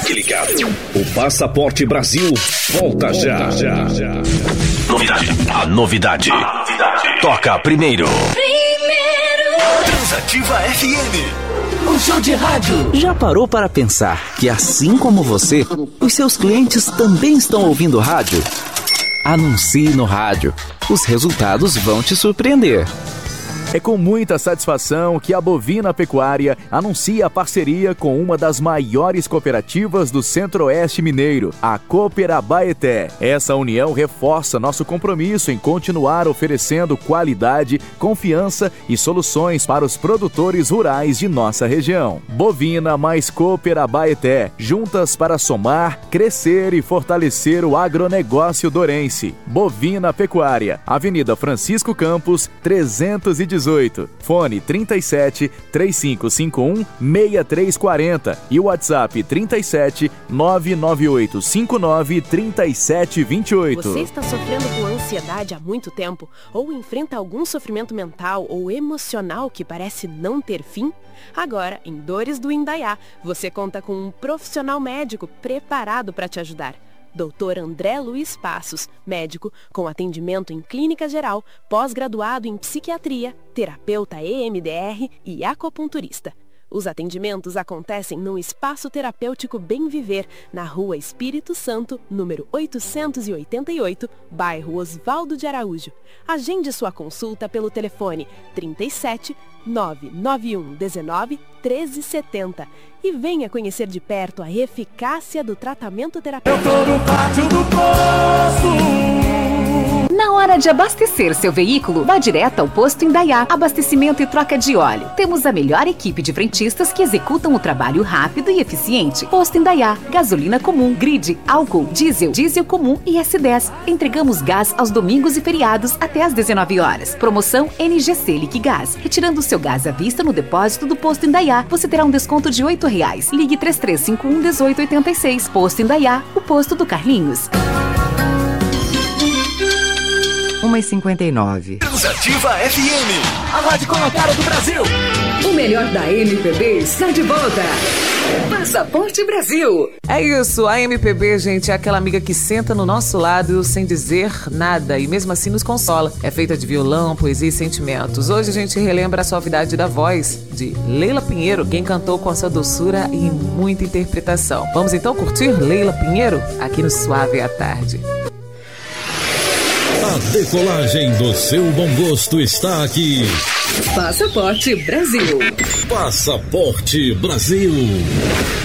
Fique ligado. O Passaporte Brasil volta já. A novidade. Toca primeiro. Transativa FM. Um show de rádio. Já parou para pensar que, assim como você, os seus clientes também estão ouvindo rádio? Anuncie no rádio. Os resultados vão te surpreender. É com muita satisfação que a Bovina Pecuária anuncia a parceria com uma das maiores cooperativas do Centro-Oeste Mineiro, a Cooper Abaeté. Essa união reforça nosso compromisso em continuar oferecendo qualidade, confiança e soluções para os produtores rurais de nossa região. Bovina mais Cooper Abaeté, juntas para somar, crescer e fortalecer o agronegócio dourense. Bovina Pecuária, Avenida Francisco Campos, 318. Fone 37 3551 6340 e o WhatsApp 37 998 59 3728. Você está sofrendo com ansiedade há muito tempo ou enfrenta algum sofrimento mental ou emocional que parece não ter fim? Agora, em Dores do Indaiá, você conta com um profissional médico preparado para te ajudar. Dr. André Luiz Passos, médico com atendimento em clínica geral, pós-graduado em psiquiatria, terapeuta EMDR e acupunturista. Os atendimentos acontecem no Espaço Terapêutico Bem Viver, na Rua Espírito Santo, número 888, bairro Osvaldo de Araújo. Agende sua consulta pelo telefone 37 991 19 1370 e venha conhecer de perto a eficácia do tratamento terapêutico. Eu tô no pátio do posto. Na hora de abastecer seu veículo, vá direto ao Posto Indaiá. Abastecimento e troca de óleo. Temos a melhor equipe de frentistas que executam o trabalho rápido e eficiente. Posto Indaiá. Gasolina comum, grid, álcool, diesel comum e S10. Entregamos gás aos domingos e feriados até às 19 horas. Promoção NGC Liquigás. Retirando o seu gás à vista no depósito do Posto Indaiá, você terá um desconto de R$ 8. Ligue 3351-1886. Posto Indaiá, o posto do Carlinhos. 1h59. Transativa FM. A rádio com a cara do Brasil. O melhor da MPB está de volta. Passaporte Brasil. É isso, a MPB, gente, é aquela amiga que senta no nosso lado sem dizer nada e mesmo assim nos consola. É feita de violão, poesia e sentimentos. Hoje a gente relembra a suavidade da voz de Leila Pinheiro, quem cantou com a sua doçura e muita interpretação. Vamos então curtir Leila Pinheiro aqui no Suave à Tarde. A decolagem do seu bom gosto está aqui. Passaporte Brasil. Passaporte Brasil.